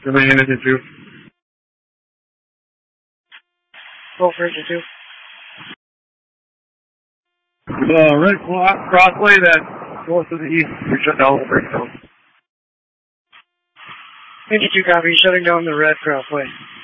Remain in the 2. Go for it, 2. Right crossway that goes to the east. We shut down the breakdown. 52 copy, shutting down the red crossway.